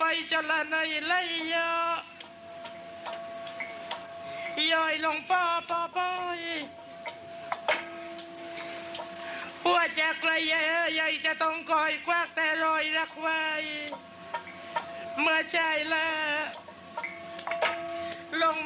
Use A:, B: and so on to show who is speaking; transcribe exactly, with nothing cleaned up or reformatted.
A: ไปจนละในไหลเยอะย่อยลงปอปอปอยหัวแจกไรใหญ่ใหญ่จะต้องคอยควักแต่รอยรักไว้เมื่อใจละลง